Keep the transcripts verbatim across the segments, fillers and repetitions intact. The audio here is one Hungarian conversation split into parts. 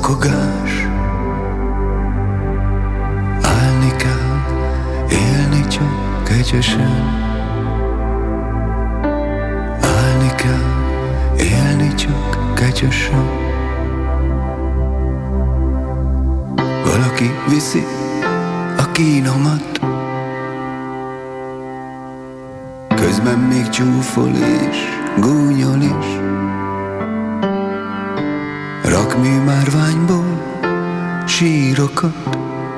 zokogás. Állni kell, élni csak kegyesen. Állni kell, élni csak kegyesen. Valaki viszi a kínomat, közben még csúfol és gúnyol is. Rakmű márványból sírokat,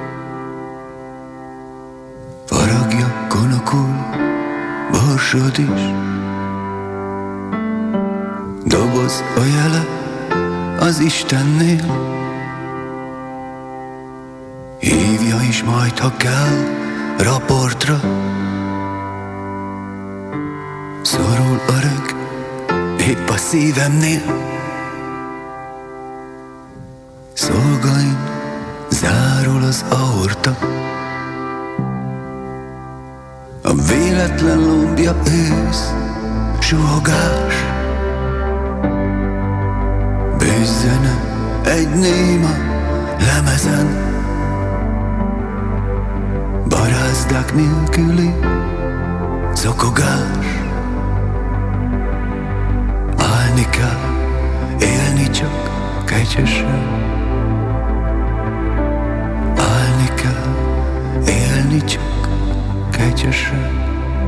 faragja konokul borsod is. Doboz a jele az Istennél, hívja is majd, ha kell, raportra. Szorul a rög, épp a szívemnél. Szolgain zárul az aorta. A véletlen lombja ősz, suhogás. Bőzzene egy néma lemezen, barázdák nélküli zokogás. Állni kell, élni csak kegyesen. Állni kell, élni csak kegyesen.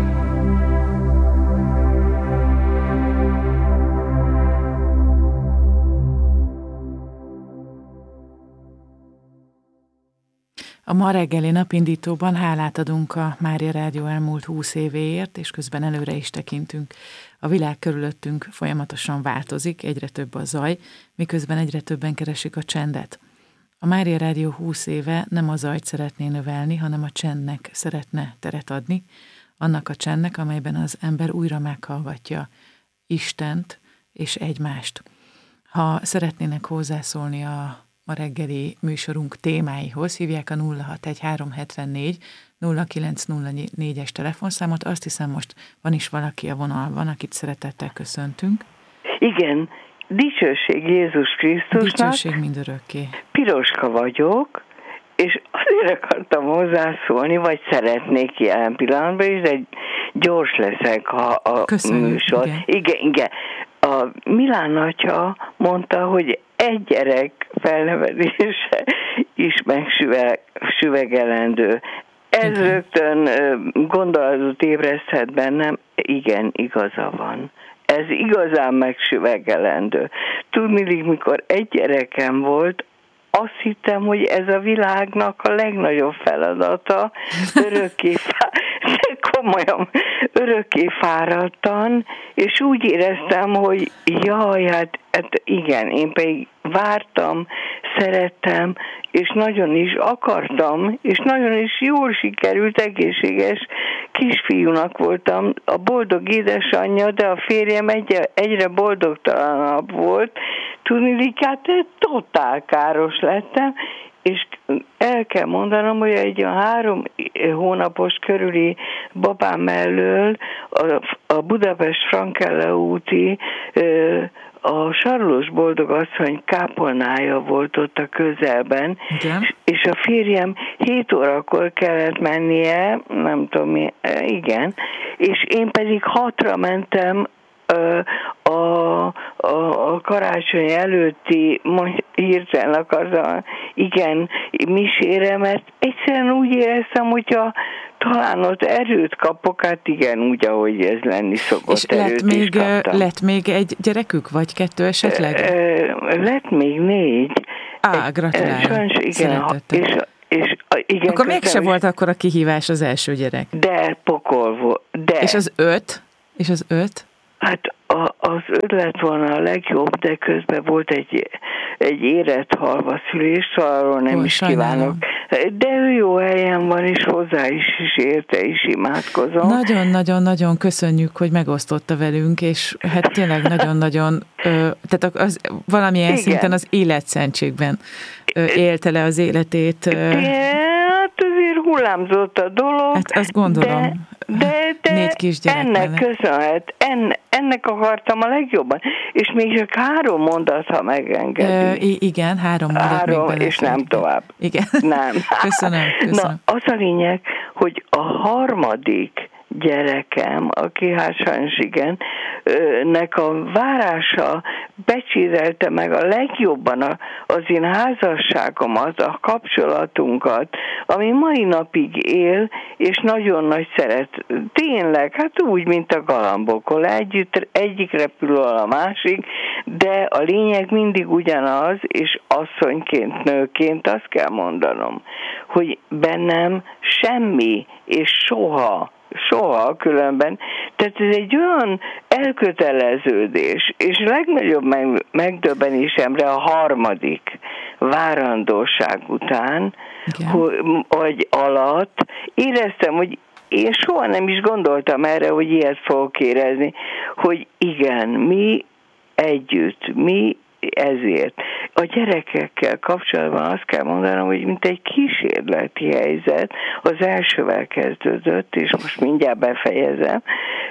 A ma reggeli napindítóban hálát adunk a Mária Rádió elmúlt húsz évéért, és közben előre is tekintünk. A világ körülöttünk folyamatosan változik, egyre több a zaj, miközben egyre többen keresik a csendet. A Mária Rádió húsz éve nem a zajt szeretné növelni, hanem a csendnek szeretne teret adni, annak a csendnek, amelyben az ember újra meghallgatja Istent és egymást. Ha szeretnének hozzászólni a a reggeli műsorunk témáihoz, hívják a nulla hat egy három hetvennégy nulla kilenc nulla négyes telefonszámot. Azt hiszem, most van is valaki a vonalban, akit szeretettel köszöntünk. Igen, dicsőség Jézus Krisztusnak. Dicsőség mindörökké. Piroska vagyok, és azért akartam hozzászólni, vagy szeretnék jelen pillanatban is, de gyors leszek, ha a Köszönjük, műsor. Igen. igen, igen. A Milán atya mondta, hogy egy gyerek felnevelése is megsüvegelendő. Ez Igen. rögtön gondolatot ébreszthet bennem, igen, igaza van. Ez igazán megsüvegelendő. Tudniillik, mikor egy gyerekem volt, azt hittem, hogy ez a világnak a legnagyobb feladata, örökké, fá... komolyan, örökké fáradtan, és úgy éreztem, hogy jaj, hát, hát igen, én pedig vártam, szerettem, és nagyon is akartam, és nagyon is jól sikerült, egészséges kisfiúnak voltam, a boldog édesanyja, de a férjem egy, egyre boldogtalanabb volt. Tudniillik, hát totál káros lettem, és el kell mondanom, hogy egy a három hónapos körüli babám mellől a, a Budapest Frankelle úti a Sarlós Boldogasszony kápolnája volt ott a közelben, igen. És a férjem hét órakor kellett mennie, nem tudom mi, igen, és én pedig hatra mentem a, a, a karácsony előtti, hirtelen akartam, igen, misére, mert egyszerűen úgy éreztem, hogyha talán ott erőt kapok, hát igen, úgy, ahogy ez lenni szokott. És lett még, lett még egy gyerekük, vagy kettő esetleg? Lett még négy. Á, gratulálok. Sajnos, igen, és, és, igen, akkor mégse volt akkor a kihívás az első gyerek. De pokol volt. De. És az öt? És az öt? Hát a, az öt lett volna a legjobb, de közben volt egy, egy érett halva szülés, szóval arról nem Ó, is sajnálom. Kívánok. De ő jó helyen van, és hozzá is, is érte, is imádkozom. Nagyon-nagyon-nagyon köszönjük, hogy megosztotta velünk, és hát tényleg nagyon-nagyon, tehát az, valamilyen Igen. szinten az életszentségben élte le az életét. Hát azért hullámzott a dolog. Hát azt gondolom. De, de de négy kisgyerek ennek mellett. köszönhet, en, ennek akartam a legjobban. És még csak három mondat, ha megengedünk. Ö, igen, három mondat három, még és nem tovább. Igen. Nem. Köszönöm, köszönöm. Na, az a lényeg, hogy a harmadik gyerekem, aki hát sajnos igen, nek a várása becsírelte meg a legjobban a, az én házasságomat, a kapcsolatunkat, ami mai napig él, és nagyon nagy szeret. Tényleg, hát úgy, mint a galambokon, együtt, egyik repül a másik, de a lényeg mindig ugyanaz, és asszonyként, nőként azt kell mondanom, hogy bennem semmi, és soha Soha különben. Tehát ez egy olyan elköteleződés, és legnagyobb meg, megdöbbenésemre a harmadik várandóság után, hogy, vagy alatt éreztem, hogy én soha nem is gondoltam erre, hogy ilyet fogok érezni, hogy igen, mi együtt, mi ezért. A gyerekekkel kapcsolatban azt kell mondanom, hogy mint egy kísérleti helyzet, az elsővel kezdődött, és most mindjárt befejezem,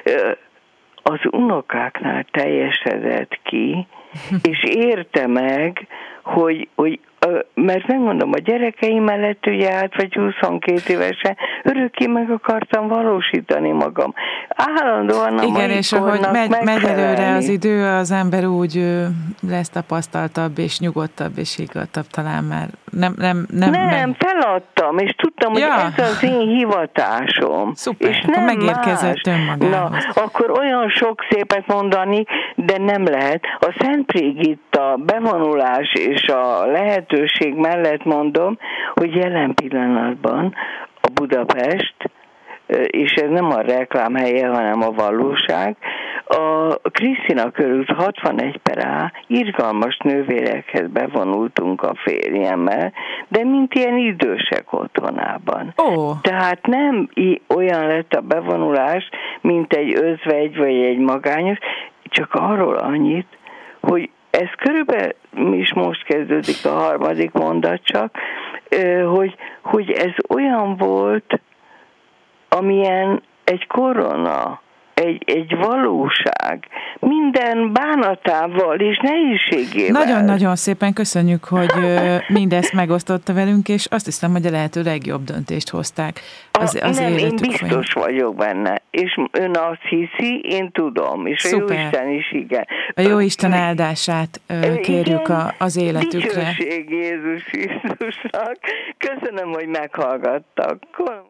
az unokáknál teljesedett ki, és érte meg, hogy, hogy mert megmondom, a gyerekeim mellett ugye át vagy huszonkét évesen örökké meg akartam valósítani magam. Állandóan a igen, és ahogy megy, megy előre az idő, az ember úgy lesz tapasztaltabb, és nyugodtabb, és higgadtabb talán már. Nem, nem, nem, nem, nem. feladtam, és tudtam, hogy ja. ez az én hivatásom. Szuper, és akkor nem megérkezett önmagához. Na, akkor olyan sok szépet mondani, de nem lehet. A Szent Brigitta bevonulás és a lehetőség mellett mondom, hogy jelen pillanatban a Budapest, és ez nem a reklám helye, hanem a valóság, a Krisztina körút hatvanegy per A irgalmas nővérekhez bevonultunk a férjemmel, de mint ilyen idősek otthonában. Oh. Tehát nem olyan lett a bevonulás, mint egy özvegy vagy egy magányos, csak arról annyit, hogy ez körülbelül is most kezdődik a harmadik mondat csak, hogy, hogy ez olyan volt, amilyen egy korona, egy, egy valóság, minden bánatával és nehézségével. Nagyon-nagyon szépen köszönjük, hogy mindezt megosztotta velünk, és azt hiszem, hogy a lehető legjobb döntést hozták az, az Nem, életük én biztos folyam. vagyok benne, és ön azt hiszi, én tudom, és Szuper. A Jóisten is igen. A Jóisten áldását kérjük igen, a, az életükre. Dicsőség Jézus Krisztusnak. Köszönöm, hogy meghallgattak.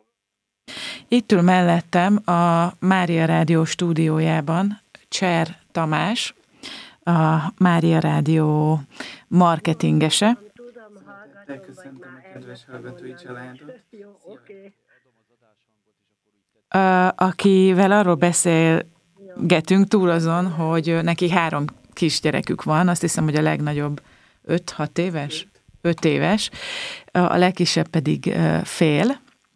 Itt ül mellettem a Mária Rádió stúdiójában Cser Tamás, a Mária Rádió marketingese. Köszöntöm a kedves hallgatói családot. Akivel arról beszélgetünk túl azon, hogy neki három kisgyerekük van, azt hiszem, hogy a legnagyobb öt-hat éves, öt éves, a legkisebb pedig fél.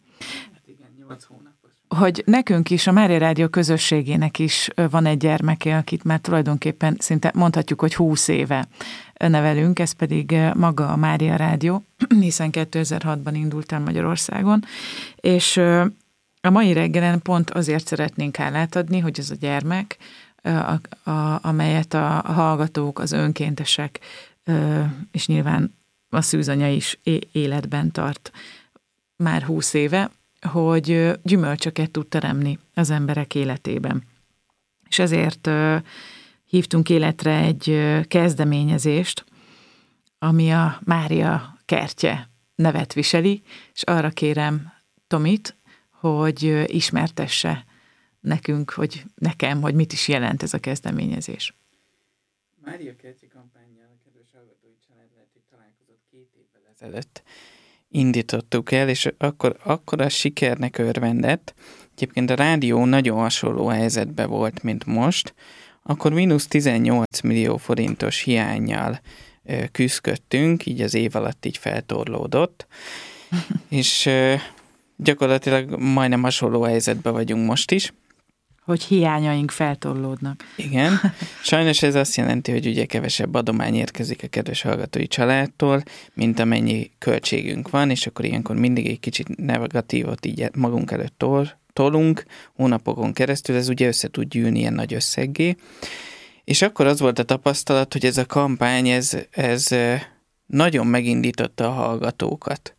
Hogy nekünk is, a Mária Rádió közösségének is van egy gyermeke, akit már tulajdonképpen szinte mondhatjuk, hogy húsz éve nevelünk, ez pedig maga a Mária Rádió, hiszen kétezer-hatban indult el Magyarországon, és a mai reggelen pont azért szeretnénk hálát adni, hogy ez a gyermek, a, a, amelyet a, a hallgatók, az önkéntesek, és nyilván a szűzanya is életben tart már húsz éve, hogy gyümölcsöket tud teremni az emberek életében. És ezért hívtunk életre egy kezdeményezést, ami a Mária kertje nevet viseli, és arra kérem Tomit, hogy ismertesse nekünk, hogy nekem, hogy mit is jelent ez a kezdeményezés. Mária kertje kampánnyal, kedves hallgatói család, lehet, hogy találkozott két évvel ezelőtt. Indítottuk el, és akkor, akkor a sikernek örvendett. Egyébként a rádió nagyon hasonló helyzetben volt, mint most. Akkor mínusz tizennyolc millió forintos hiánnyal ö, küzdködtünk, így az év alatt így feltorlódott. és ö, gyakorlatilag majdnem hasonló helyzetben vagyunk most is. hogy hiányaink feltorlódnak. Igen. Sajnos ez azt jelenti, hogy ugye kevesebb adomány érkezik a kedves hallgatói családtól, mint amennyi költségünk van, és akkor ilyenkor mindig egy kicsit negatívot így magunk előtt tol, tolunk hónapokon keresztül, ez ugye össze tud gyűlni ilyen nagy összeggé. És akkor az volt a tapasztalat, hogy ez a kampány, ez, ez nagyon megindította a hallgatókat.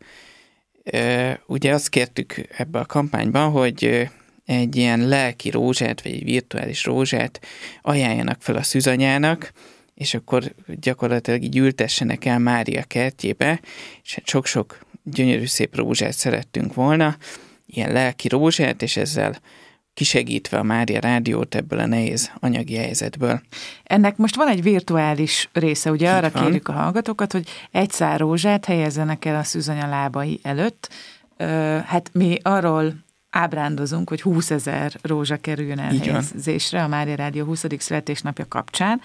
Ugye azt kértük ebbe a kampányban, hogy egy ilyen lelki rózsát, vagy egy virtuális rózsát ajánljanak fel a szűzanyának, és akkor gyakorlatilag így ültessenek el Mária kertjébe, és sok-sok gyönyörű szép rózsát szerettünk volna, ilyen lelki rózsát, és ezzel kisegítve a Mária Rádiót ebből a nehéz anyagi helyzetből. Ennek most van egy virtuális része, ugye Így arra van. Kérjük a hallgatókat, hogy egy szál rózsát helyezzenek el a szűzanya lábai előtt. Hát mi arról ábrándozunk, hogy húszezer rózsa kerüljön elhelyezésre a Mária Rádió huszadik születésnapja kapcsán,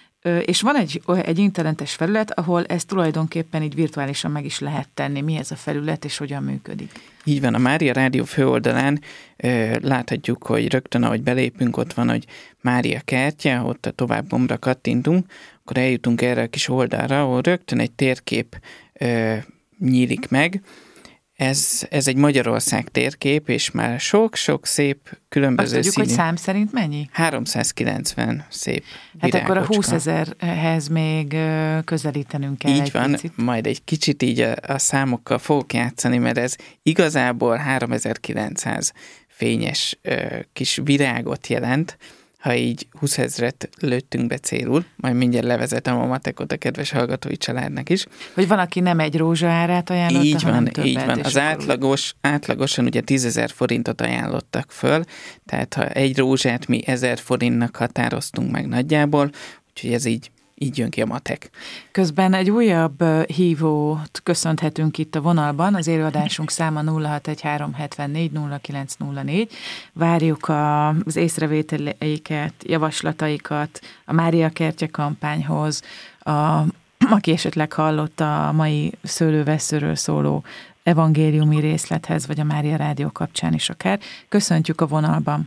és van egy, egy internetes felület, ahol ezt tulajdonképpen így virtuálisan meg is lehet tenni. Mi ez a felület, és hogyan működik? Így van, a Mária Rádió főoldalán ö, láthatjuk, hogy rögtön, ahogy belépünk, ott van, hogy Mária kertje, ott a tovább gombra kattintunk, akkor eljutunk erre a kis oldalra, ahol rögtön egy térkép ö, nyílik meg. Ez, ez egy Magyarország térkép, és már sok-sok szép különböző Azt tudjuk, színű. hogy szám szerint mennyi? háromszázkilencven szép Hát akkor a virágocska. húszezerhez még közelítenünk kell Így egy van, picit. majd egy kicsit így a, a számokkal fogok játszani, mert ez igazából háromezer-kilencszáz fényes ö, kis virágot jelent, ha így húszezret lőttünk be célul, majd mindjárt levezetem a matekot a kedves hallgatói családnak is. Hogy van, aki nem egy rózsa árát ajánlotta, Így van, hanem többet, így van. és Az akkor- átlagos, átlagosan ugye tízezer forintot ajánlottak föl, tehát ha egy rózsát mi ezer forintnak határoztunk meg nagyjából, úgyhogy ez így, így jön ki a matek. Közben egy újabb ö, hívót köszönhetünk itt a vonalban, az élőadásunk száma nulla hat egy három hetvennégy nulla kilenc nulla négy. Várjuk a, az észrevételeiket, javaslataikat a Mária kertje kampányhoz, a, aki esetleg hallotta a mai szőlővesszőről szóló evangéliumi részlethez, vagy a Mária Rádió kapcsán is akár. Köszöntjük a vonalban.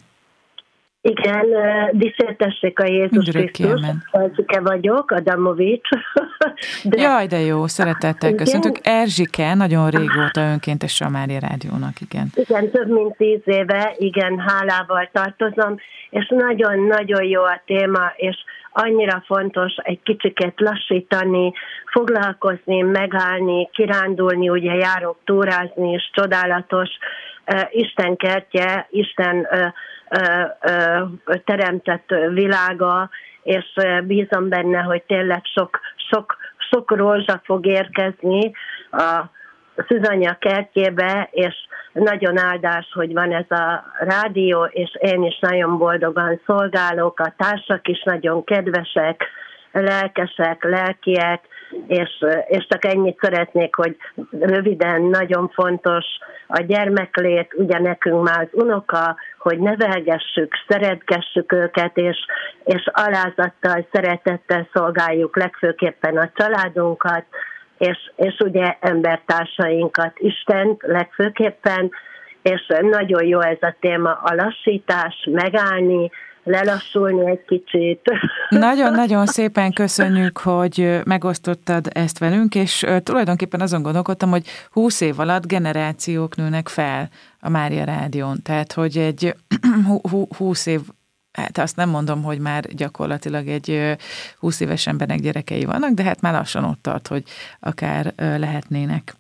Igen, dicsértessék a Jézus Mindörökké Krisztus, amen. Erzsike vagyok, Adamovics. De... Jaj, de jó, szeretettel Igen. köszöntök. Erzsike, nagyon régóta önkéntes a Mária Rádiónak, igen. Igen, több mint tíz éve, igen, hálával tartozom, és nagyon-nagyon jó a téma, és annyira fontos egy kicsikét lassítani, foglalkozni, megállni, kirándulni, ugye járok túrázni, és csodálatos uh, Isten kertje, Isten uh, uh, uh, teremtett világa, és uh, bízom benne, hogy tényleg sok, sok, sok rózsa fog érkezni a szűzanya kertjébe, és nagyon áldás, hogy van ez a rádió, és én is nagyon boldogan szolgálok, a társak is nagyon kedvesek, lelkesek, lelkiek, és, és csak ennyit szeretnék, hogy röviden, nagyon fontos a gyermeklét, ugye nekünk már az unoka, hogy nevelgessük, szeretgessük őket, és, és alázattal, szeretettel szolgáljuk legfőképpen a családunkat, és, és ugye embertársainkat, Istent legfőképpen, és nagyon jó ez a téma, a lassítás, megállni, lelassulni egy kicsit. Nagyon-nagyon szépen köszönjük, hogy megosztottad ezt velünk, és tulajdonképpen azon gondolkodtam, hogy húsz év alatt generációk nőnek fel a Mária Rádión. Tehát, hogy egy húsz év, hát azt nem mondom, hogy már gyakorlatilag egy húsz éves embernek gyerekei vannak, de hát már lassan ott tart, hogy akár lehetnének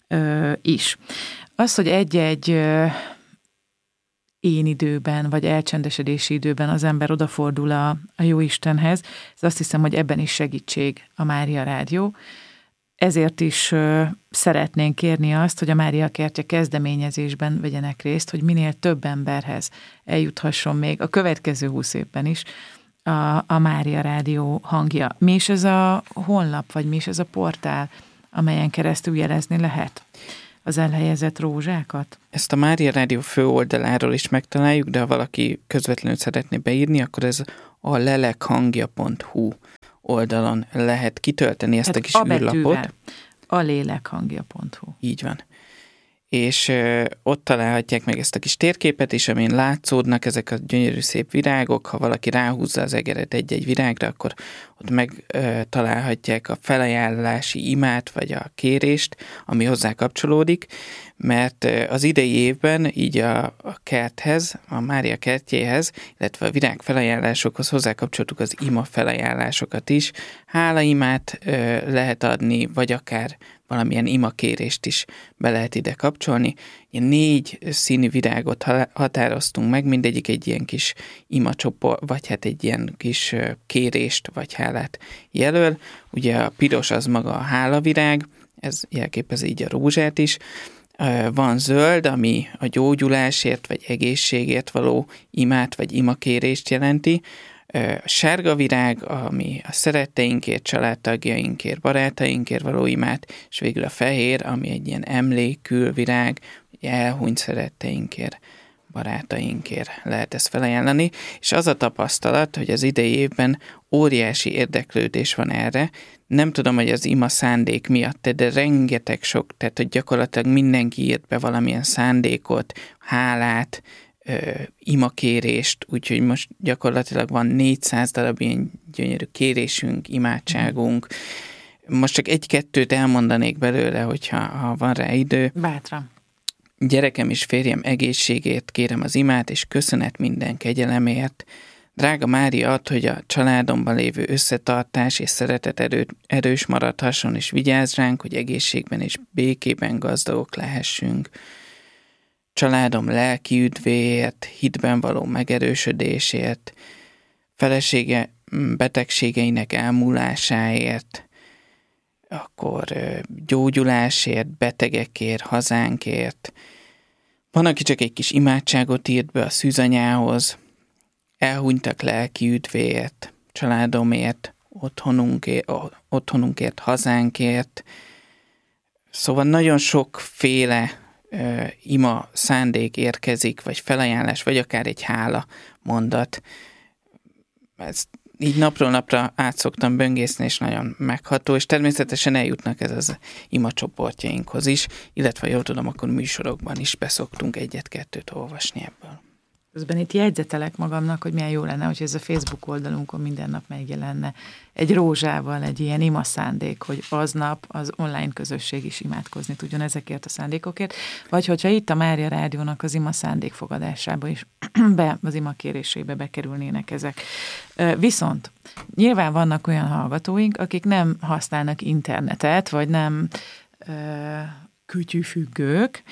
is. Az, hogy egy-egy én időben, vagy elcsendesedési időben az ember odafordul a, a Jóistenhez, ez azt hiszem, hogy ebben is segítség a Mária Rádió. Ezért is uh, szeretnénk kérni azt, hogy a Mária kertje kezdeményezésben vegyenek részt, hogy minél több emberhez eljuthasson még a következő húsz évben is a, a Mária Rádió hangja. Mi is ez a honlap, vagy mi is ez a portál, amelyen keresztül jelezni lehet az elhelyezett rózsákat? Ezt a Mária Rádió főoldaláról is megtaláljuk, de ha valaki közvetlenül szeretné beírni, akkor ez a lelekhangja pont hu oldalon lehet kitölteni ezt hát a kis a űrlapot. a lélekhangja pont hu. Így van. és ott találhatják meg ezt a kis térképet is, amin látszódnak ezek a gyönyörű szép virágok. Ha valaki ráhúzza az egeret egy-egy virágra, akkor ott megtalálhatják a felajánlási imát, vagy a kérést, ami hozzá kapcsolódik, mert az idei évben így a, a kerthez, a Mária kertjéhez, illetve a virág felajánlásokhoz hozzá kapcsoltuk az ima felajánlásokat is. Hálaimát lehet adni, vagy akár valamilyen imakérést is be lehet ide kapcsolni. Ilyen négy színű virágot határoztunk meg, mindegyik egy ilyen kis imacsoport, vagy hát egy ilyen kis kérést, vagy hálát jelöl. Ugye a piros az maga a hálavirág, ez jelképezi így a rózsát is. Van zöld, ami a gyógyulásért, vagy egészségért való imát, vagy imakérést jelenti. A sárga virág, ami a szeretteinkért, családtagjainkért, barátainkért való imát, és végül a fehér, ami egy ilyen emlékül virág, elhunyt szeretteinkért, barátainkért lehet ezt felajánlani, és az a tapasztalat, hogy az idei évben óriási érdeklődés van erre. Nem tudom, hogy az ima szándék miatt, de rengeteg sok, tehát hogy gyakorlatilag mindenki írt be valamilyen szándékot, hálát, imakérést, úgyhogy most gyakorlatilag van négyszáz darab ilyen gyönyörű kérésünk, imádságunk. Most csak egy-kettőt elmondanék belőle, hogyha ha van rá idő. Bátran. Gyerekem és férjem egészségért kérem az imát, és köszönet minden kegyelemért. Drága Mária, add, hogy a családomban lévő összetartás és szeretet erő, erős maradhasson, és vigyázz ránk, hogy egészségben és békében gazdagok lehessünk. Családom lelki üdvéért, hitben való megerősödésért, felesége betegségeinek elmúlásáért, akkor gyógyulásért, betegekért, hazánkért. Van, aki csak egy kis imádságot írt be a szűzanyához, elhunytak lelki üdvéért, családomért, otthonunkért, otthonunkért, hazánkért. Szóval nagyon sokféle uh, ima szándék érkezik, vagy felajánlás, vagy akár egy hála mondat. Ezt így napról napra át szoktam böngészni, és nagyon megható, és természetesen eljutnak ez az ima csoportjainkhoz is, illetve jól tudom, akkor műsorokban is beszoktunk egyet-kettőt olvasni ebből. Közben itt jegyzetelek magamnak, hogy milyen jó lenne, hogy ez a Facebook oldalunkon minden nap megjelenne egy rózsával, egy ilyen ima szándék, hogy aznap az online közösség is imádkozni tudjon ezekért a szándékokért, vagy hogyha itt a Mária Rádiónak az ima szándékfogadásába is be, az ima kérésébe bekerülnének ezek. Viszont nyilván vannak olyan hallgatóink, akik nem használnak internetet, vagy nem kütyűfüggők,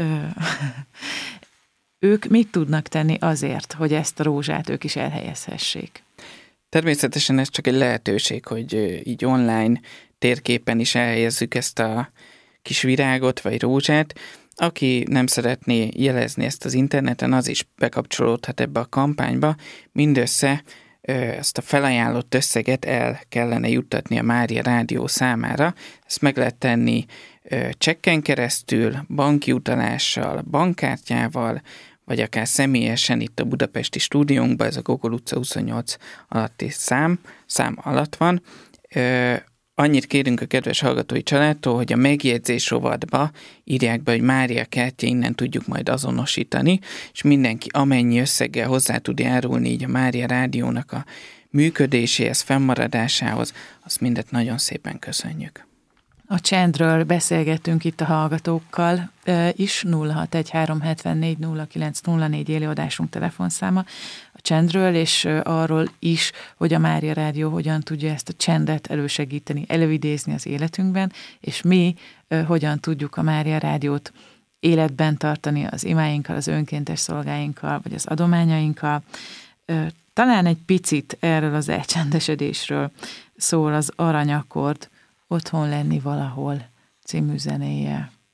ők mit tudnak tenni azért, hogy ezt a rózsát ők is elhelyezhessék? Természetesen ez csak egy lehetőség, hogy így online térképen is elhelyezzük ezt a kis virágot vagy rózsát. Aki nem szeretné jelezni ezt az interneten, az is bekapcsolódhat ebbe a kampányba. Mindössze ezt a felajánlott összeget el kellene juttatni a Mária Rádió számára. Ezt meg lehet tenni csekken keresztül, banki utalással, bankkártyával, vagy akár személyesen itt a budapesti stúdiónkban, ez a Gogol utca huszonnyolc alatti szám, szám alatt van. Annyit kérünk a kedves hallgatói családtól, hogy a megjegyzés rovatba írják be, hogy Mária kertje, innen tudjuk majd azonosítani, és mindenki amennyi összeggel hozzá tud járulni így a Mária Rádiónak a működéséhez, fennmaradásához, azt mindet nagyon szépen köszönjük. A csendről beszélgettünk itt a hallgatókkal is, nulla hat egy három hetvennégy nulla kilenc nulla négy élőadásunk telefonszáma a csendről, és arról is, hogy a Mária Rádió hogyan tudja ezt a csendet elősegíteni, előidézni az életünkben, és mi hogyan tudjuk a Mária Rádiót életben tartani az imáinkkal, az önkéntes szolgáinkkal, vagy az adományainkkal. Talán egy picit erről az elcsendesedésről szól az Aranyakord, Otthon lenni valahol című zenéje.